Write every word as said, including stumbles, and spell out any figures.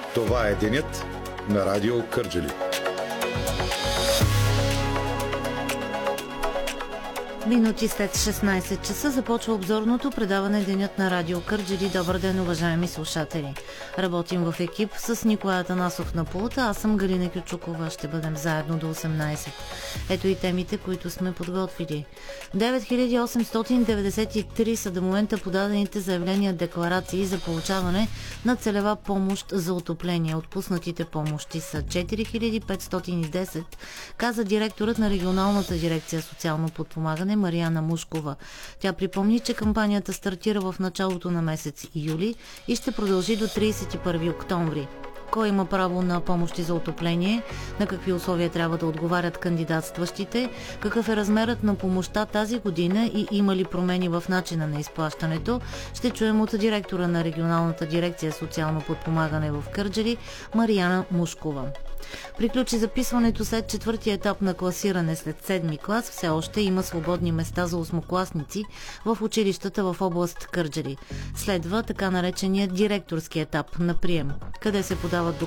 Това е денят на Радио Кърджали. Минути след шестнайсет часа започва обзорното предаване Денят на Радио Кърджали. Добър ден, уважаеми слушатели! Работим в екип с Николай Атанасов на пулта. Аз съм Галина Кючукова. Ще бъдем заедно до осемнайсет. Ето и темите, които сме подготвили. девет хиляди осемстотин деветдесет и три са до момента подадените заявления декларации за получаване на целева помощ за отопление. Отпуснатите помощи са четири хиляди петстотин и десет, каза директорът на регионалната дирекция социално подпомагане Марияна Мушкова. Тя припомни, че кампанията стартира в началото на месец юли и ще продължи до трийсет и първи октомври. Кой има право на помощи за отопление, на какви условия трябва да отговарят кандидатстващите, какъв е размерът на помощта тази година и има ли промени в начина на изплащането, ще чуем от директора на регионалната дирекция социално подпомагане в Кърджали Марияна Мушкова. Приключи записването след четвъртия етап на класиране след седми клас. Все още има свободни места за осмокласници в училищата в област Кърджали. Следва така наречения директорски етап на прием, къде се подават